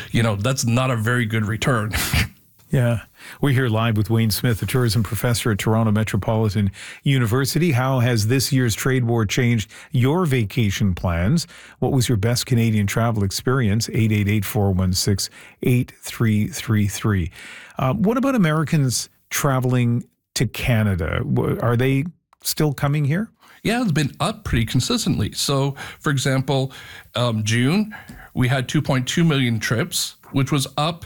That's not a very good return. Yeah. We're here live with Wayne Smith, a tourism professor at Toronto Metropolitan University. How has this year's trade war changed your vacation plans? What was your best Canadian travel experience? 888-416-8333. What about Americans traveling to Canada? Are they still coming here? Yeah, it's been up pretty consistently. So, for example, June, we had 2.2 million trips, which was up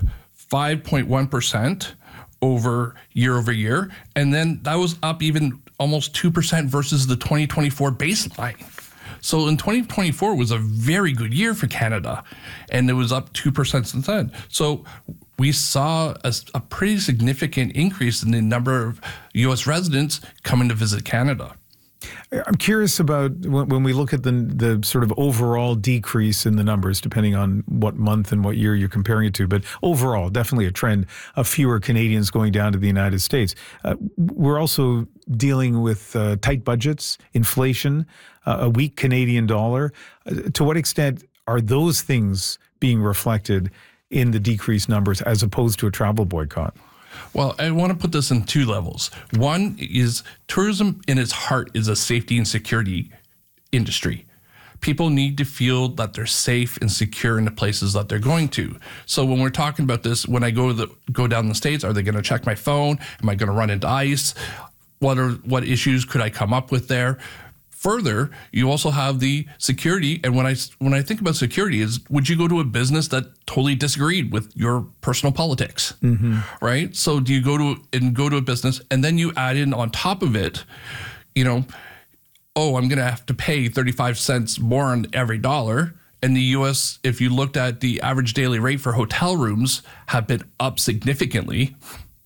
5.1% over year. And then that was up even almost 2% versus the 2024 baseline. So in 2024 was a very good year for Canada, and it was up 2% since then. So we saw a pretty significant increase in the number of U.S. residents coming to visit Canada. I'm curious about when we look at the sort of overall decrease in the numbers, depending on what month and what year you're comparing it to, but overall, definitely a trend of fewer Canadians going down to the United States. We're also dealing with tight budgets, inflation, a weak Canadian dollar. To what extent are those things being reflected in the decreased numbers as opposed to a travel boycott? Well, I want to put this in two levels. One is tourism in its heart is a safety and security industry. People need to feel that they're safe and secure in the places that they're going to. So when we're talking about this, when I go down the States, are they going to check my phone? Am I going to run into ICE? What issues could I come up with there? Further, you also have the security, and when I think about security, is would you go to a business that totally disagreed with your personal politics, right? So do you go to a business, and then you add in on top of it, I'm going to have to pay 35 cents more on every dollar. In the U.S., if you looked at the average daily rate for hotel rooms, have been up significantly.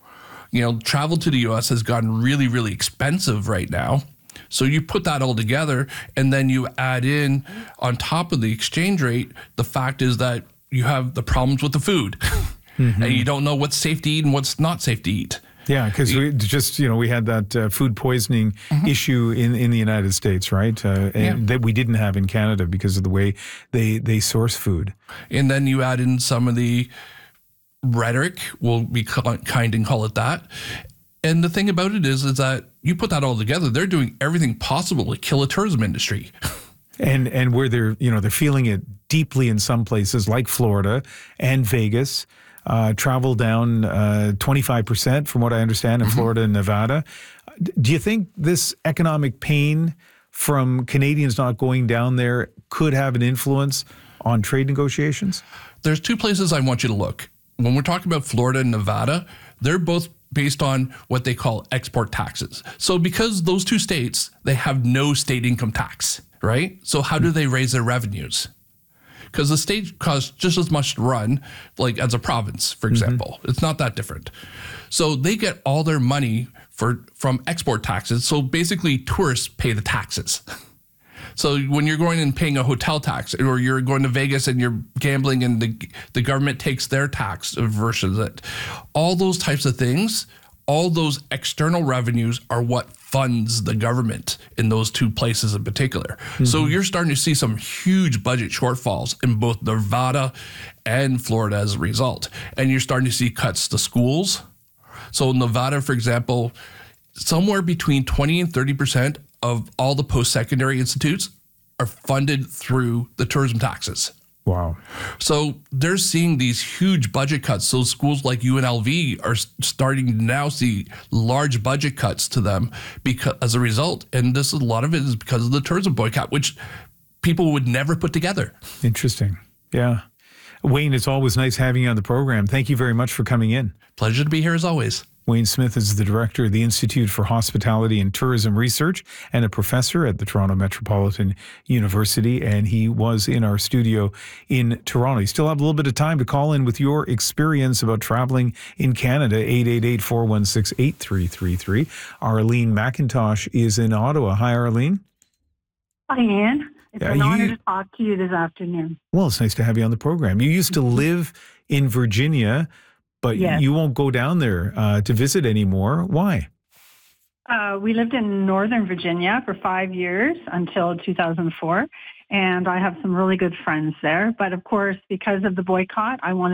Travel to the U.S. has gotten really, really expensive right now. So you put that all together, and then you add in on top of the exchange rate, the fact is that you have the problems with the food, and you don't know what's safe to eat and what's not safe to eat. Yeah, because we had that food poisoning issue in the United States, right? That we didn't have in Canada because of the way they source food. And then you add in some of the rhetoric, we'll be kind and call it that. And the thing about it is that you put that all together, they're doing everything possible to kill a tourism industry. And where they're feeling it deeply in some places like Florida and Vegas, travel down 25% from what I understand in Florida and Nevada. Do you think this economic pain from Canadians not going down there could have an influence on trade negotiations? There's two places I want you to look. When we're talking about Florida and Nevada, they're both based on what they call export taxes. So because those two states, they have no state income tax, right? So how do they raise their revenues? Because the state costs just as much to run, like as a province, for example. It's not that different. So they get all their money from export taxes. So basically tourists pay the taxes. So when you're going and paying a hotel tax, or you're going to Vegas and you're gambling and the government takes their tax versus it, all those types of things, all those external revenues are what funds the government in those two places in particular. So you're starting to see some huge budget shortfalls in both Nevada and Florida as a result. And you're starting to see cuts to schools. So Nevada, for example, somewhere between 20 and 30% of all the post-secondary institutes are funded through the tourism taxes. Wow. So they're seeing these huge budget cuts. So schools like UNLV are starting to now see large budget cuts to them because as a result. And a lot of it is because of the tourism boycott, which people would never put together. Interesting. Yeah. Wayne, it's always nice having you on the program. Thank you very much for coming in. Pleasure to be here as always. Wayne Smith is the director of the Institute for Hospitality and Tourism Research and a professor at the Toronto Metropolitan University, and he was in our studio in Toronto. You still have a little bit of time to call in with your experience about traveling in Canada, 888-416-8333. Arlene McIntosh is in Ottawa. Hi, Arlene. Hi, Ian. It's an honor to talk to you this afternoon. Well, it's nice to have you on the program. You used to live in Virginia, but yes, you won't go down there to visit anymore. Why? We lived in Northern Virginia for 5 years until 2004, and I have some really good friends there. But of course, because of the boycott, I wanted